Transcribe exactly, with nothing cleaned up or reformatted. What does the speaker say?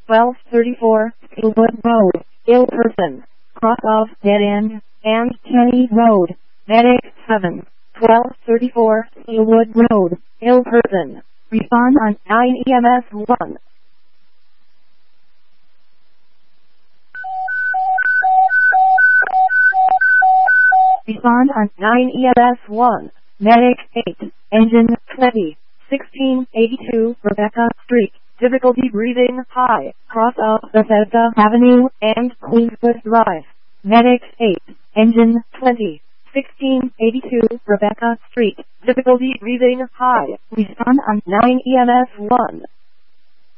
twelve thirty-four, Steelwood Road, ill person, cross of dead end, and Kenny Road. Medic seven, twelve thirty-four, Steelwood Road, ill person. Respond on nine E M S one. Respond on nine E M S one. Medic eight, engine twenty, sixteen eighty-two, Rebecca Street. Difficulty breathing high, cross of Bethesda Avenue and Queenswood Drive. Medic eight, engine twenty, sixteen eighty-two, Rebecca Street. Difficulty breathing high. Respond on nine E M S one.